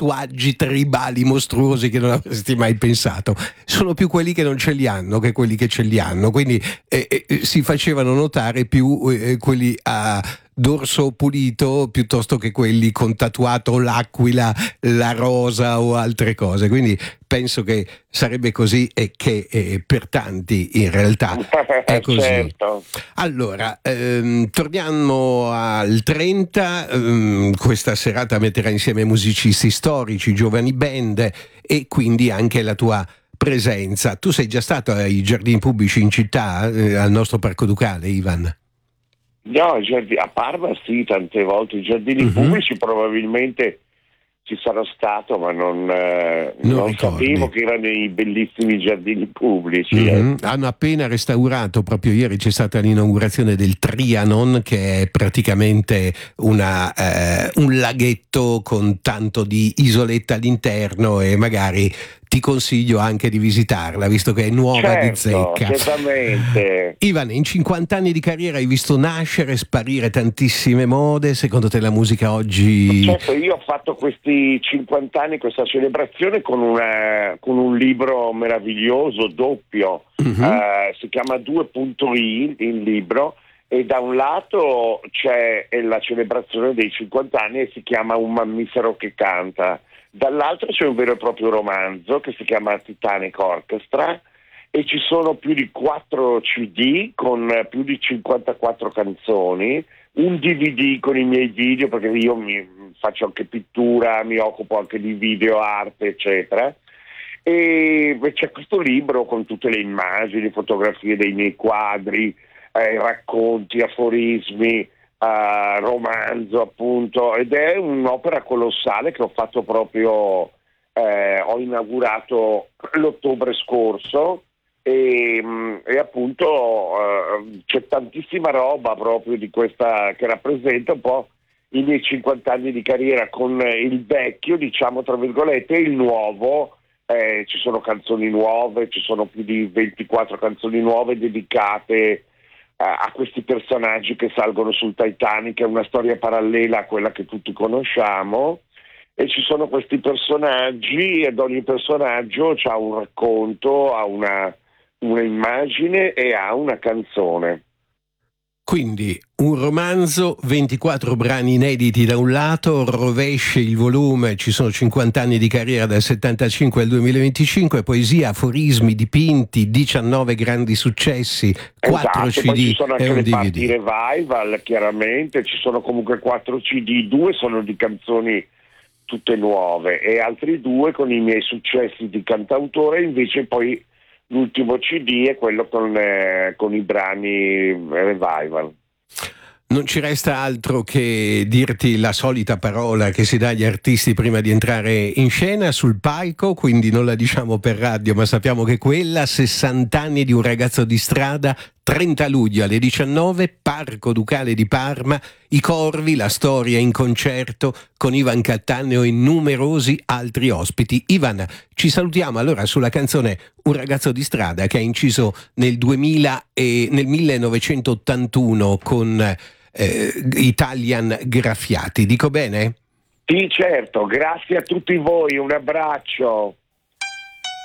tatuaggi tribali mostruosi che non avresti mai pensato. Sono più quelli che non ce li hanno che quelli che ce li hanno, quindi si facevano notare più quelli a dorso pulito piuttosto che quelli con tatuato l'aquila, la rosa o altre cose. Quindi penso che sarebbe così e che per tanti in realtà è così. Certo. Allora, torniamo al 30, questa serata metterà insieme musicisti storici, giovani band e quindi anche la tua presenza. Tu sei già stato ai giardini pubblici in città, al nostro Parco Ducale, Ivan? No, a Parma sì, tante volte. I giardini pubblici probabilmente ci sarò stato, ma non sapevo che erano i bellissimi giardini pubblici. Hanno appena restaurato, proprio ieri c'è stata l'inaugurazione del Trianon, che è praticamente un laghetto con tanto di isoletta all'interno, e magari ti consiglio anche di visitarla, visto che è nuova di zecca. Certamente. Ivan, in 50 anni di carriera hai visto nascere e sparire tantissime mode. Secondo te la musica oggi... Certo, io ho fatto questi 50 anni, questa celebrazione con un libro meraviglioso, doppio, si chiama 2.i il libro, e da un lato c'è la celebrazione dei 50 anni e si chiama Un mammifero che canta. Dall'altro c'è un vero e proprio romanzo che si chiama Titanic Orchestra, e ci sono più di 4 CD con più di 54 canzoni, un DVD con i miei video, perché io mi faccio anche pittura, mi occupo anche di video, arte, eccetera, e c'è questo libro con tutte le immagini, fotografie dei miei quadri, racconti, aforismi, romanzo appunto, ed è un'opera colossale che ho fatto proprio, ho inaugurato l'ottobre scorso, e appunto c'è tantissima roba proprio di questa, che rappresenta un po' i miei 50 anni di carriera, con il vecchio, diciamo tra virgolette, e il nuovo. Ci sono canzoni nuove, ci sono più di 24 canzoni nuove dedicate a questi personaggi che salgono sul Titanic. È una storia parallela a quella che tutti conosciamo, e ci sono questi personaggi, ed ogni personaggio ha un racconto, ha una immagine e ha una canzone. Quindi un romanzo, 24 brani inediti da un lato, rovesce il volume, ci sono 50 anni di carriera dal 75 al 2025, poesia, aforismi, dipinti, 19 grandi successi, 4 CD poi ci sono anche e un le DVD. parti revival, chiaramente, ci sono comunque 4 CD, 2 sono di canzoni tutte nuove e altri 2 con i miei successi di cantautore. Invece poi l'ultimo CD è quello con i brani revival. Non ci resta altro che dirti la solita parola che si dà agli artisti prima di entrare in scena sul palco, quindi non la diciamo per radio, ma sappiamo che quella, 60 anni di un ragazzo di strada, 30 luglio alle 19, Parco Ducale di Parma, I Corvi, la storia in concerto con Ivan Cattaneo e numerosi altri ospiti. Ivan, ci salutiamo allora sulla canzone Un ragazzo di strada, che ha inciso nel 1981 con Italian Graffiati. Dico bene? Sì, certo, grazie a tutti voi, un abbraccio.